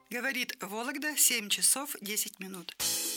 Говорит Вологда, 7 часов 10 минут.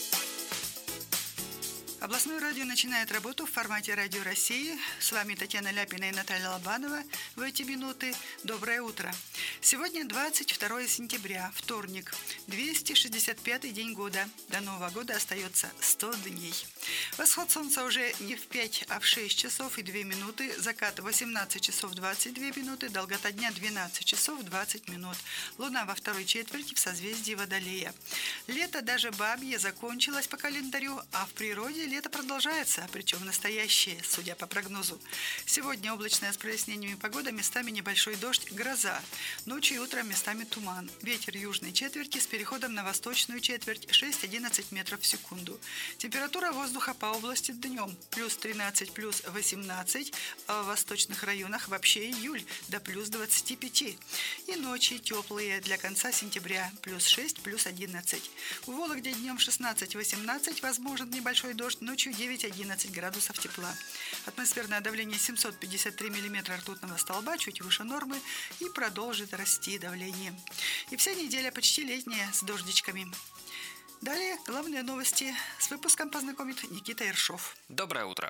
Областное радио начинает работу в формате «Радио России». С вами Татьяна Ляпина и Наталья Лобанова. В эти минуты доброе утро. Сегодня 22 сентября, вторник, 265-й день года. До Нового года остается 100 дней. Восход солнца уже не в 5, а в 6 часов и 2 минуты. Закат 18 часов 22 минуты. Долгота дня 12 часов 20 минут. Луна во второй четверти в созвездии Водолея. Лето даже бабье закончилось по календарю, а в природе лето продолжается, причем настоящее, судя по прогнозу. Сегодня облачная с прояснениями погода, местами небольшой дождь, гроза. Ночью и утром местами туман. Ветер южной четверти с переходом на восточную четверть 6-11 метров в секунду. Температура воздуха по области днем плюс 13, плюс 18, а в восточных районах вообще июль до плюс 25. И ночи теплые для конца сентября плюс 6, плюс 11. В Вологде днем 16-18, возможен небольшой дождь, ночью 9-11 градусов тепла. Атмосферное давление 753 миллиметра ртутного столба, чуть выше нормы, и продолжит расти давление. И вся неделя почти летняя с дождичками. Далее главные новости. С выпуском познакомит Никита Ершов. Доброе утро.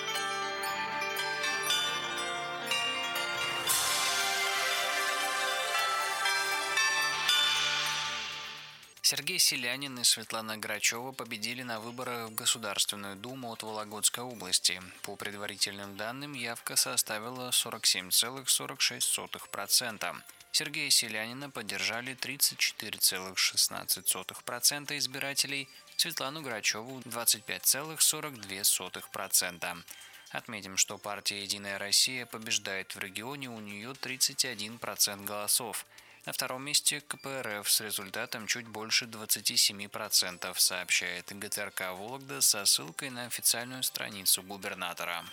Сергей Селянин и Светлана Грачева победили на выборах в Государственную Думу от Вологодской области. По предварительным данным, явка составила 47,46%. Сергея Селянина поддержали 34,16% избирателей, Светлану Грачеву – 25,42%. Отметим, что партия «Единая Россия» побеждает в регионе, у нее 31% голосов. На втором месте КПРФ с результатом чуть больше 27%, сообщает ГТРК «Вологда» со ссылкой на официальную страницу губернатора.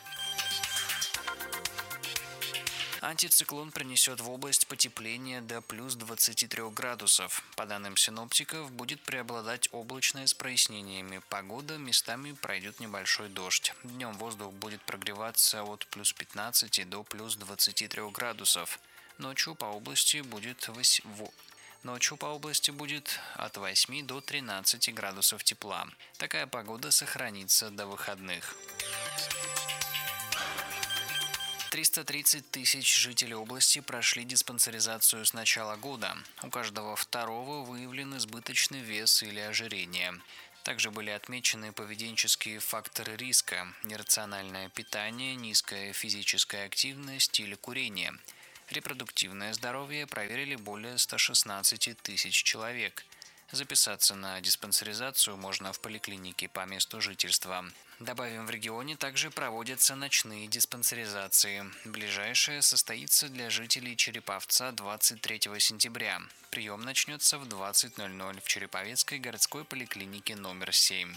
Антициклон принесет в область потепление до плюс 23 градусов. По данным синоптиков, будет преобладать облачная с прояснениями погода, местами пройдет небольшой дождь. Днем воздух будет прогреваться от плюс 15 до плюс 23 градусов. Ночью по области будет от 8 до 13 градусов тепла. Такая погода сохранится до выходных. 330 тысяч жителей области прошли диспансеризацию с начала года. У каждого второго выявлен избыточный вес или ожирение. Также были отмечены поведенческие факторы риска – нерациональное питание, низкая физическая активность или курение. Репродуктивное здоровье проверили более 116 тысяч человек. Записаться на диспансеризацию можно в поликлинике по месту жительства. Добавим, в регионе также проводятся ночные диспансеризации. Ближайшая состоится для жителей Череповца 23 сентября. Прием начнется в 20:00 в Череповецкой городской поликлинике номер 7.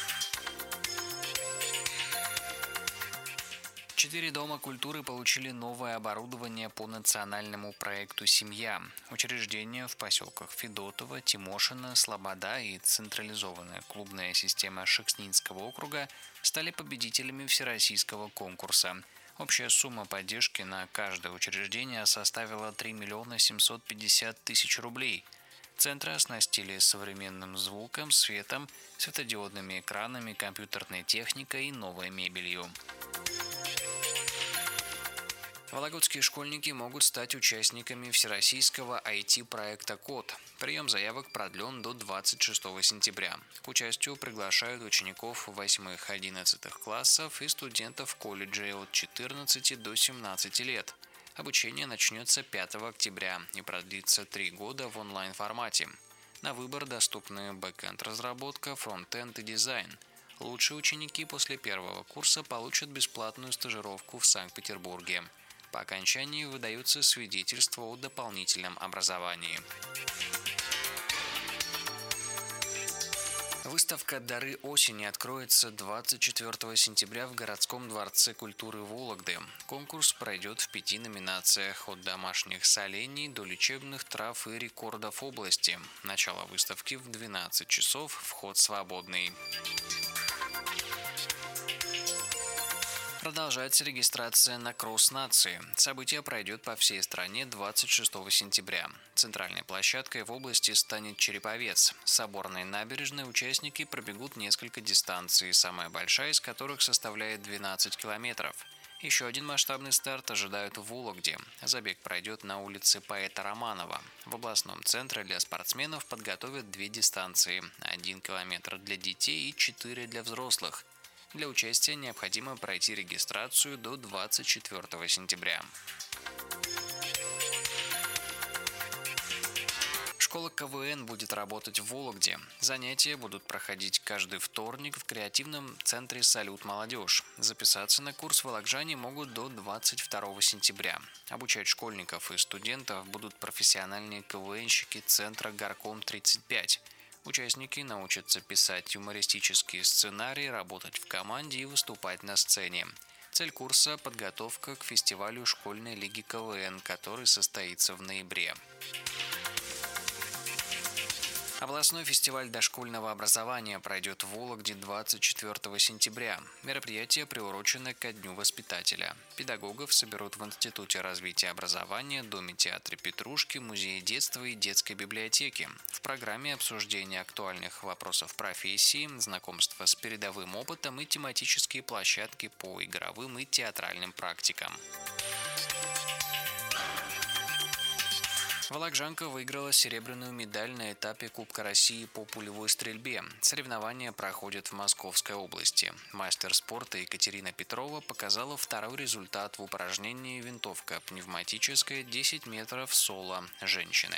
4 дома культуры получили новое оборудование по национальному проекту «Семья». Учреждения в поселках Федотово, Тимошино, Слобода и централизованная клубная система Шекснинского округа стали победителями всероссийского конкурса. Общая сумма поддержки на каждое учреждение составила 3 750 000 рублей. Центры оснастили современным звуком, светом, светодиодными экранами, компьютерной техникой и новой мебелью. Вологодские школьники могут стать участниками всероссийского IT-проекта «Код». Прием заявок продлен до 26 сентября. К участию приглашают учеников 8-11 классов и студентов колледжей от 14 до 17 лет. Обучение начнется 5 октября и продлится 3 года в онлайн-формате. На выбор доступны бэкэнд-разработка, фронтенд и дизайн. Лучшие ученики после первого курса получат бесплатную стажировку в Санкт-Петербурге. По окончании выдаются свидетельства о дополнительном образовании. Выставка «Дары осени» откроется 24 сентября в городском дворце культуры Вологды. Конкурс пройдет в 5 номинациях – от домашних солений до лечебных трав и рекордов области. Начало выставки в 12 часов, вход свободный. Продолжается регистрация на Кросс нации. Событие пройдет по всей стране 26 сентября. Центральной площадкой в области станет Череповец. С Соборной набережной участники пробегут несколько дистанций, самая большая из которых составляет 12 километров. Еще один масштабный старт ожидают в Вологде. Забег пройдет на улице поэта Романова. В областном центре для спортсменов подготовят две дистанции – 1 километр для детей и 4 для взрослых. Для участия необходимо пройти регистрацию до 24 сентября. Школа КВН будет работать в Вологде. Занятия будут проходить каждый вторник в креативном центре «Салют Молодежь». Записаться на курс волокжане могут до 22 сентября. Обучать школьников и студентов будут профессиональные КВНщики центра «Горком-35». Участники научатся писать юмористические сценарии, работать в команде и выступать на сцене. Цель курса – подготовка к фестивалю школьной лиги КВН, который состоится в ноябре. Областной фестиваль дошкольного образования пройдет в Вологде 24 сентября. Мероприятие приурочено ко Дню воспитателя. Педагогов соберут в Институте развития образования, Доме-театре Петрушки, Музее детства и детской библиотеке. В программе обсуждение актуальных вопросов профессии, знакомство с передовым опытом и тематические площадки по игровым и театральным практикам. Волокжанка выиграла серебряную медаль на этапе Кубка России по пулевой стрельбе. Соревнования проходят в Московской области. Мастер спорта Екатерина Петрова показала второй результат в упражнении винтовка пневматическая 10 метров соло женщины.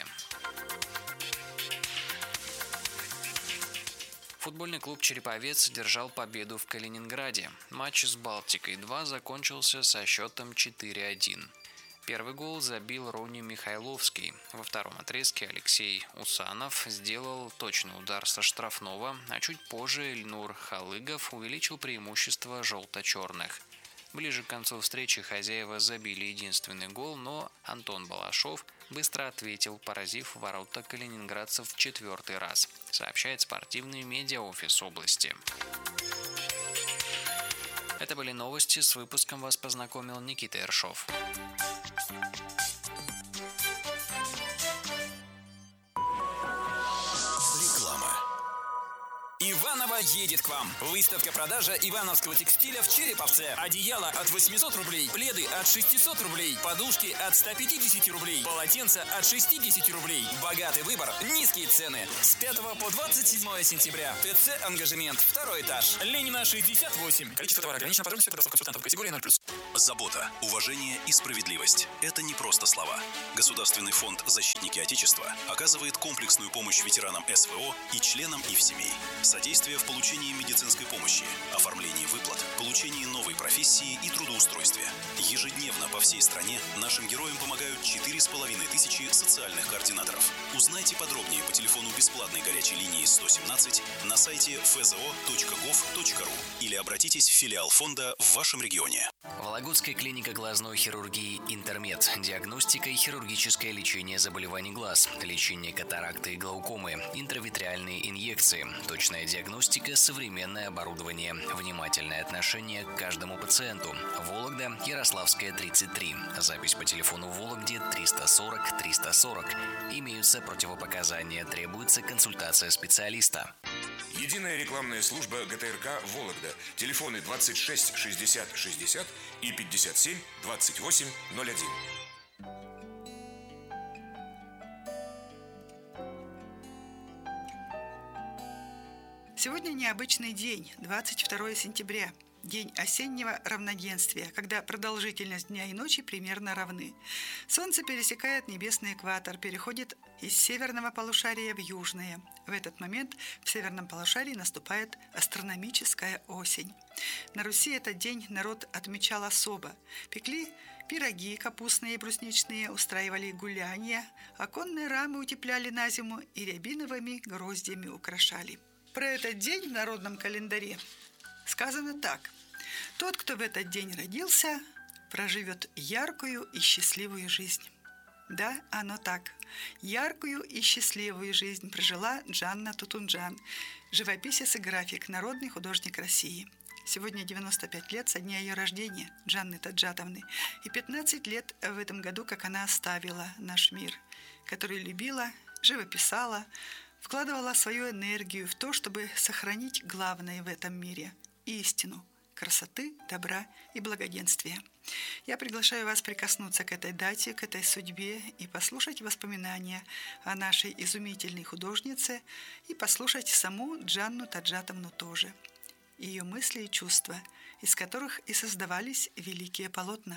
Футбольный клуб «Череповец» одержал победу в Калининграде. Матч с «Балтикой-2» закончился со счетом 4-1. Первый гол забил Рони Михайловский. Во втором отрезке Алексей Усанов сделал точный удар со штрафного, а чуть позже Ильнур Халыгов увеличил преимущество желто-черных. Ближе к концу встречи хозяева забили единственный гол, но Антон Балашов быстро ответил, поразив ворота калининградцев в 4-й раз, сообщает спортивный медиаофис области. Это были новости. С выпуском вас познакомил Никита Ершов. Реклама. Иваново едет к вам. Выставка-продажа ивановского текстиля в Череповце. Одеяло от 800 рублей, пледы от 600 рублей, подушки от 150 рублей, полотенца от 60 рублей. Богатый выбор, низкие цены. С 5 по 27 сентября. ТЦ «Ангажемент», 2-й этаж. Ленина, 68. Количество товара ограничено по стоимости консультантов категории 0+. Забота, уважение и справедливость – это не просто слова. Государственный фонд «Защитники Отечества» оказывает комплексную помощь ветеранам СВО и членам их семей. Содействие в получении медицинской помощи, оформлении выплат, получении новой профессии и трудоустройстве. Ежедневно по всей стране нашим героям помогают 4500 социальных координаторов. Узнайте подробнее по телефону бесплатной горячей линии 117 на сайте fzo.gov.ru или обратитесь в филиал фонда в вашем регионе. Вологодская клиника глазной хирургии «Интермед». Диагностика и хирургическое лечение заболеваний глаз, лечение катаракты и глаукомы, интравитреальные инъекции, точная диагностика, современное оборудование, внимательное отношение к каждому пациенту. Вологда, Ярославская, 33. Запись по телефону в Вологде 340 340. Имеются противопоказания, требуется консультация специалиста. Единая рекламная служба ГТРК «Вологда». Телефоны 26 60 60 и 57 28 01. Сегодня необычный день, 22 сентября. День осеннего равноденствия, когда продолжительность дня и ночи примерно равны. Солнце пересекает небесный экватор, переходит из северного полушария в южное. В этот момент в северном полушарии наступает астрономическая осень. На Руси этот день народ отмечал особо. Пекли пироги капустные и брусничные, устраивали гулянья, оконные рамы утепляли на зиму и рябиновыми гроздьями украшали. Про этот день в народном календаре сказано так. Тот, кто в этот день родился, проживет яркую и счастливую жизнь. Да, оно так. Яркую и счастливую жизнь прожила Джанна Тутунджан, живописец и график, народный художник России. Сегодня 95 лет со дня ее рождения, Джанны Таджатовны, и 15 лет в этом году, как она оставила наш мир, который любила, живописала, вкладывала свою энергию в то, чтобы сохранить главное в этом мире – истину, красоты, добра и благоденствия. Я приглашаю вас прикоснуться к этой дате, к этой судьбе и послушать воспоминания о нашей изумительной художнице и послушать саму Джанну Таджатовну тоже, ее мысли и чувства, из которых и создавались великие полотна.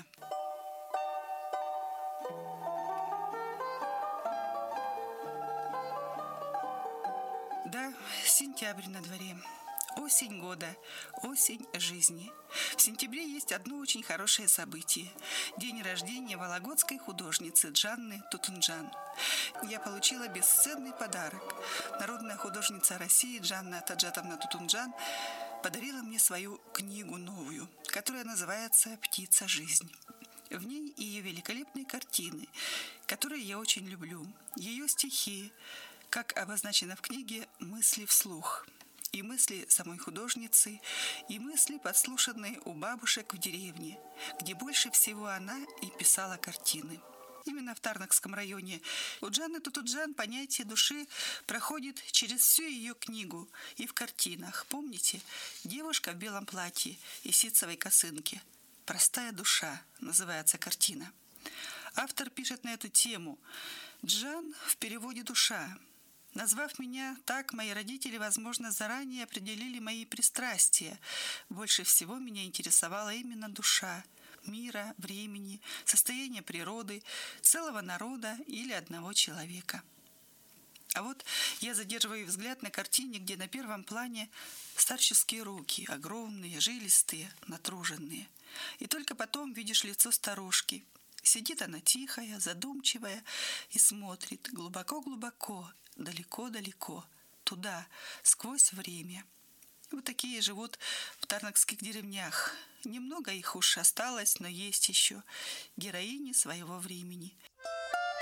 Да, сентябрь на дворе. Осень года, осень жизни. В сентябре есть одно очень хорошее событие – день рождения вологодской художницы Джанны Тутунджан. Я получила бесценный подарок. Народная художница России Джанна Таджатовна Тутунджан подарила мне свою книгу новую, которая называется «Птица жизнь». В ней ее великолепные картины, которые я очень люблю, ее стихи, как обозначено в книге «Мысли вслух». И мысли самой художницы, и мысли, подслушанные у бабушек в деревне, где больше всего она и писала картины. Именно в Тарнакском районе у Джанны Тутунджан понятие души проходит через всю ее книгу и в картинах. Помните? «Девушка в белом платье и ситцевой косынке». «Простая душа» называется картина. Автор пишет на эту тему. «Джан» в переводе «душа». Назвав меня так, мои родители, возможно, заранее определили мои пристрастия. Больше всего меня интересовала именно душа мира, времени, состояние природы, целого народа или одного человека. А вот я задерживаю взгляд на картине, где на первом плане старческие руки, огромные, жилистые, натруженные. И только потом видишь лицо старушки. Сидит она тихая, задумчивая и смотрит глубоко-глубоко, далеко-далеко, туда, сквозь время. Вот такие живут в тарнакских деревнях. Немного их уж осталось, но есть еще героини своего времени.